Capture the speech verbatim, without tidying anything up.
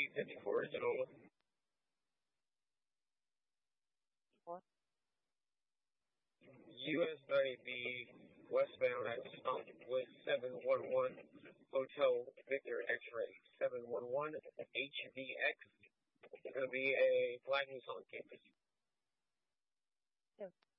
G fifty-four Sonoma. What? U S ninety B westbound at stop with seven one one Hotel Victor X-ray seven one one H V X. It's going to be a black Nissan Campus. Yeah.